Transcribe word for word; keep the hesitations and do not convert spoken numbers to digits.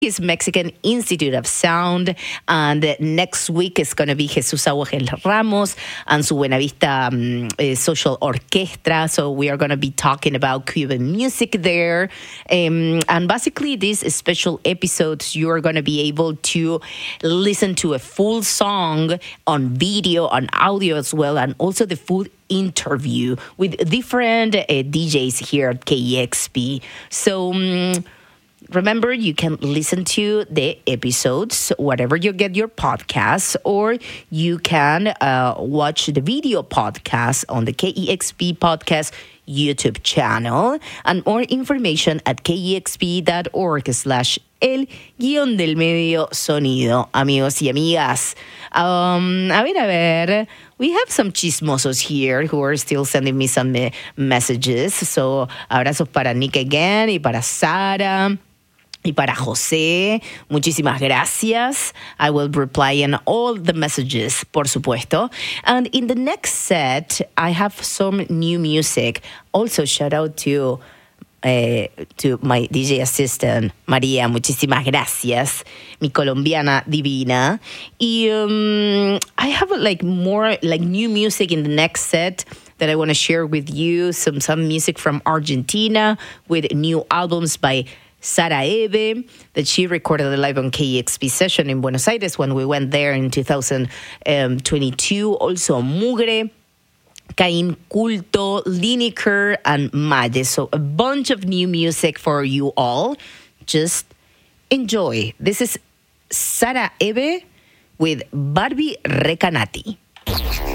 is Mexican Institute of Sound, and next week is going to be Jesus Aguajel Ramos and su Buenavista um, uh, Social Orchestra. So we are going to be talking about Cuban music there. Um, and basically, these special episodes, you're going to be able to listen to a full song on video, on audio as well, and also the full interview with different uh, D Js here at K E X P. So... Um, Remember, you can listen to the episodes wherever you get your podcasts, or you can uh, watch the video podcast on the K E X P Podcast YouTube channel. And more information at kexp.org slash el guión del medio sonido, amigos y amigas. Um, a ver, a ver. We have some chismosos here who are still sending me some uh, messages. So, abrazos para Nick again y para Sara. Y para José, muchísimas gracias. I will reply in all the messages, por supuesto. And in the next set, I have some new music. Also, shout out to uh, to my D J assistant, María. Muchísimas gracias. Mi colombiana divina. Y um, I have like more like new music in the next set that I want to share with you. Some some music from Argentina with new albums by Sara Eve, that she recorded live on K E X P session in Buenos Aires when we went there in two thousand twenty-two. Also Mugre, Caín Culto, Lineker, and Maye. So a bunch of new music for you all. Just enjoy. This is Sara Eve with Barbie Recanati.